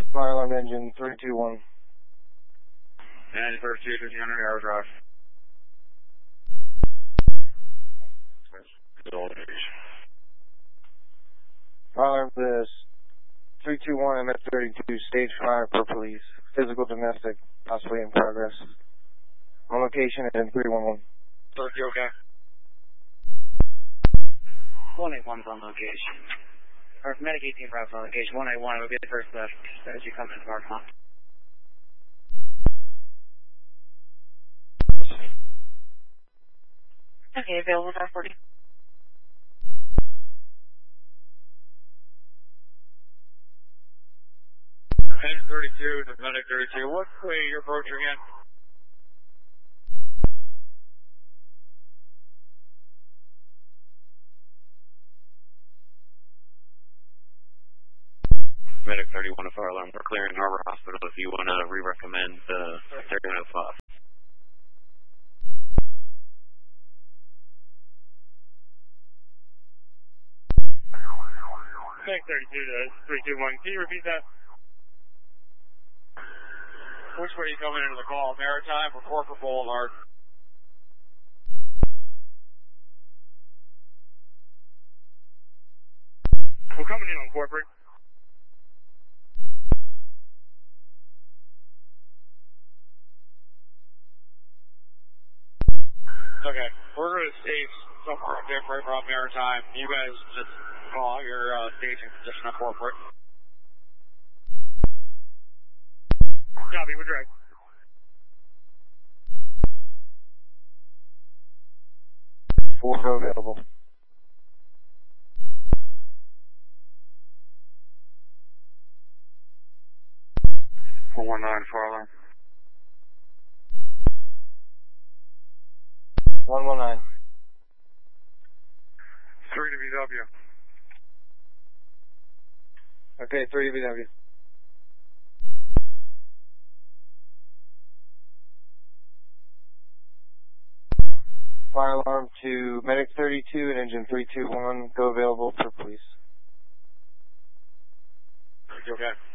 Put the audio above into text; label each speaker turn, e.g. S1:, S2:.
S1: Fire alarm engine 321.
S2: And first 2, 1500 hour drive.
S1: Fire alarm this 321 MS32, stage 5 for police. Physical domestic, possibly in progress. On location in 311.
S2: First, you okay?
S3: 181's on location. Or Medic 18 Bravo's on location. 181 will be the first left as you come into the parking lot. Okay, available 540.
S2: N32 to Medic 32. What way are you approaching again? Medic 31 to fire alarm. We're clearing Harbor Hospital if you want to re-recommend the 3105. Medic 32 to 321. Can you repeat that? Which way are you coming into the call? Maritime or Corporate Boulevard? We're coming in on Corporate. Okay, we're going to stage somewhere different from Maritime. You guys just call your staging position on Corporate. Copy, we're direct.
S1: Four available.
S2: Four 119 fire alarm.
S1: 119.
S2: 3 to VW.
S1: Okay, 3 to VW. Fire alarm to Medic 32 and engine 321. Go available for police.
S2: Okay.